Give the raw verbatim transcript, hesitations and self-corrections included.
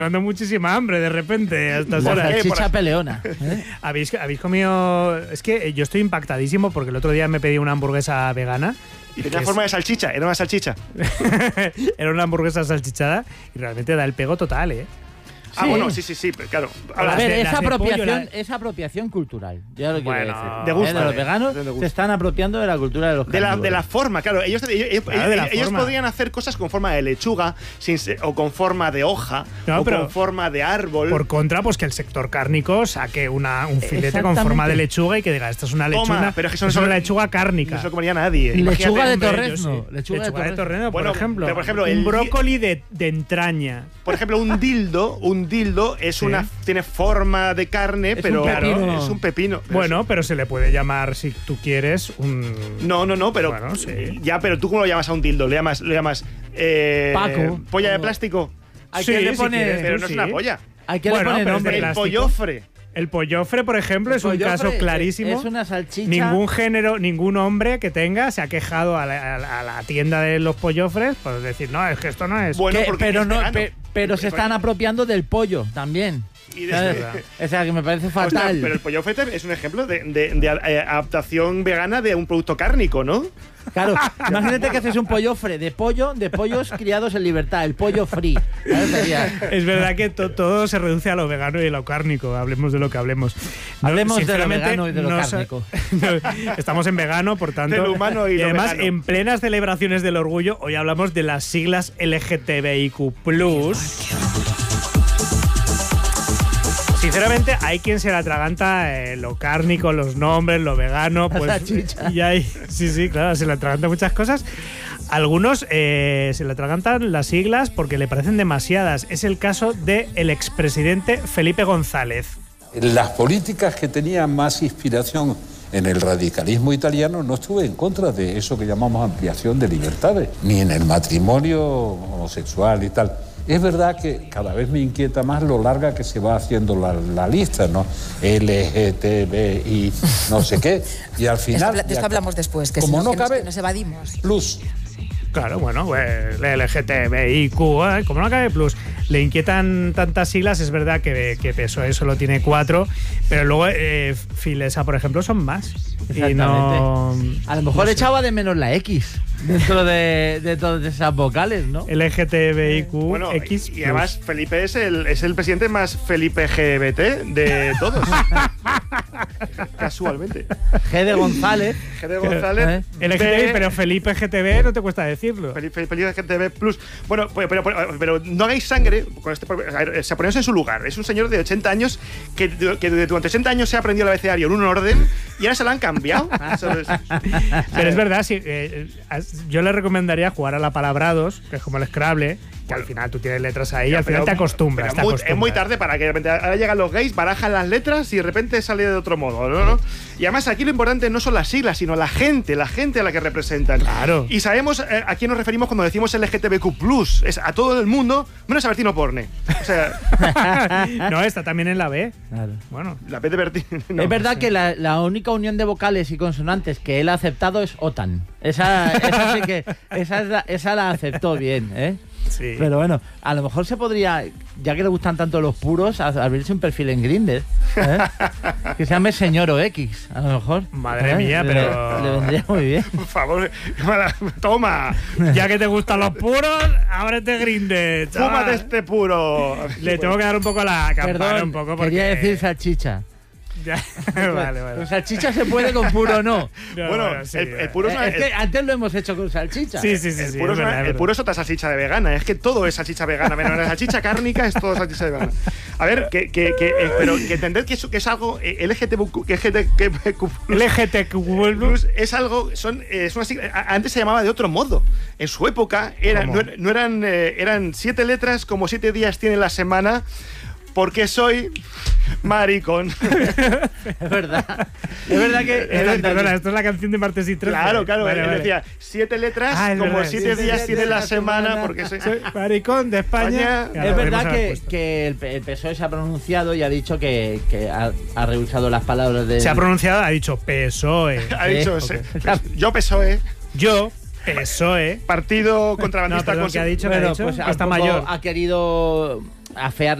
dando muchísima hambre de repente a estas La horas. salchicha peleona. ¿eh? ¿Habéis, ¿Habéis comido...? Es que yo estoy impactadísimo porque el otro día me pedí una hamburguesa vegana. Y tenía forma de salchicha, era una salchicha. Era una hamburguesa salchichada y realmente da el pego total, ¿eh? Ah, Sí. bueno, sí, sí, sí, claro. Ahora, A ver, de- es las de pollo, apropiación, la- es apropiación cultural. Ya lo quiero Bueno, decir. de gusto, ¿Eh? De los eh, veganos de gusto. se están apropiando de la cultura de los De la, carnívoros. de la forma, claro. Ellos, ellos, ellos- Claro, de la ellos forma. podían hacer cosas con forma de lechuga sin se- o con forma de hoja No, o pero con forma de árbol. Por contra, pues que el sector cárnico saque una, un filete con Exactamente. forma de lechuga y que diga, esto es una Toma, lechuga, pero es que eso no es se lo- una lechuga cárnica. No se lo comería nadie. Lechuga Imagínate, de hombre, torrezno. Yo sí. Lechuga de Lechuga de torrezno. torreno, Bueno, por ejemplo. pero, por ejemplo, un el- brócoli de, de entraña. Por ejemplo, un dildo, un dildo es Sí. una tiene forma de carne, Es pero un pepino. es un pepino. Bueno, pero se le puede llamar, si tú quieres, un... No, no, no, pero Bueno, sí. ya, pero tú cómo lo llamas a un dildo, le llamas, le llamas eh, Paco. polla de Como- plástico, ¿A Sí, quién le si pone? quieres, pero tú no es sí. una polla. ¿A quién Bueno, le pone pero es de nombre? El plástico. pollofre. El pollofre, por ejemplo, es un Pollofre caso clarísimo. Es una salchicha. Ningún género, ningún hombre que tenga se ha quejado a la, a la- a la tienda de los pollofres por decir, no, es que esto no es. Bueno, que- porque pero es no, vegano. pe- pero se están apropiando del pollo también. Y de- ¿Sabes? O sea, que me parece Ostras, fatal. pero el pollofre es un ejemplo de, de- de, eh, adaptación vegana de un producto cárnico, ¿no? Claro, imagínate que haces un pollofre de pollo, de pollos criados en libertad, el pollo free. ¿Sabes? Sería- Es verdad que to- todo se reduce a lo vegano y a lo cárnico. Hablemos de lo que hablemos. No, Hablemos de lo sinceramente, vegano y de lo no sa- cárnico. No, estamos en vegano, por tanto. De lo humano y lo además, vegano. en plenas celebraciones del orgullo, hoy hablamos de las siglas L G T B I Q plus. Sinceramente, hay quien se la atraganta eh, lo cárnico, los nombres, lo vegano, La pues salchicha. y hay, sí, sí, claro, se le atraganta muchas cosas. Algunos eh, se le atragantan las siglas porque le parecen demasiadas. Es el caso del expresidente Felipe González. Las políticas que tenían más inspiración en el radicalismo italiano, no estuve en contra de eso que llamamos ampliación de libertades, ni en el matrimonio homosexual y tal. Es verdad que cada vez me inquieta más lo larga que se va haciendo la, la lista, ¿no? L G T B I no sé qué. Y al final... Esto, de esto hablamos después, que, si como no, no que nos, cabe, que nos evadimos. plus. Claro, bueno, pues, L G T B I Q, ¿eh? Como no cabe plus. Le inquietan tantas siglas, es verdad que, que P S O E solo tiene cuatro, pero luego eh, Filesa, por ejemplo, son más. Y no, A lo mejor no sé. echaba de menos la X dentro de, de todas esas vocales, ¿no? L G T B I Q Bueno, X y, y además Felipe es el, es el presidente más Felipe G B T de todos. Casualmente. G de González. G de González. ¿Eh? L G T B I, B, pero Felipe G T B no te cuesta decirlo. Felipe, Felipe G T B plus. Bueno, pues, pero, pero, pero no hagáis sangre con este. A ver, se ponéis en su lugar. Es un señor de ochenta años que, que durante ochenta años se ha aprendido el abecedario en un orden y ahora se lo han cambiado. Eso es- Pero es verdad, sí, eh, eh, yo le recomendaría jugar a la palabrados, que es como el Scrabble, que al final tú tienes letras ahí y al final Pero- te acostumbras. pero te muy- acostumbras. es muy tarde para que de repente ahora llegan los gays, barajan las letras y de repente sale de otro modo, ¿no? ¿no? Y además aquí lo importante no son las siglas, sino la gente, la gente a la que representan. Claro. Y sabemos eh, a quién nos referimos cuando decimos L G T B Q plus. Es a todo el mundo, menos a Bertino Porne. O sea, No, está también en la B. Claro. Bueno, la P de Bertino. no. Es verdad que la, la única unión de vocales y consonantes que él ha aceptado es OTAN. Esa, esa sí que esa, es la, esa la aceptó bien, ¿eh? sí. Pero bueno, a lo mejor se podría, ya que le gustan tanto los puros, a- abrirse un perfil en Grindr, ¿eh? Que se llame Señor O X, a lo mejor. Madre ¿eh? mía, Le- pero- Le vendría muy bien. Por favor, toma, Ya que te gustan los puros, ábrete Grindr. chaval. fúmate este puro. Le tengo que dar un poco la campana Perdón, un poco porque quería decir salchicha. Ya. Vale, vale. Con salchicha se puede, con puro no. No, Bueno, sí, el, el puro es una- Eh, es que antes lo hemos hecho con salchicha. Sí, sí, sí. El sí, puro, es es una- verdad, es el verdad. puro es otra salchicha de vegana, es que todo es salchicha vegana, menos la salchicha cárnica es todo salchicha de vegana. A ver, que, que, que, eh, pero que entended que es, que es algo eh, L G T B Q, que L G T B Q plus, L G T Q plus. plus es algo, son, eh, es una sigla- a- antes se llamaba de otro modo. En su época era, ¿Cómo? no, no eran, eh, eran siete letras como siete días tiene la semana. Porque soy maricón. Es verdad. Es verdad que. Eh, Perdona, esto es la canción de Martes y Trece. Claro, claro. Vale, él vale. decía siete letras Ah, es como verdad, siete sí, días sí, tiene sí, la la semana. semana. Porque soy, Soy maricón de España. España. Ya Es lo podemos verdad haber que, puesto. que el, P- el P S O E se ha pronunciado y ha dicho que, que ha, ha rehusado las palabras de. Se ha pronunciado, ha dicho P S O E. ha dicho, ok. se- yo P S O E, Yo, P S O E. partido No, contrabandista perdón, con ¿qué ha dicho? ¿Qué ha Bueno, dicho? pues Que está un poco mayor. ha querido afear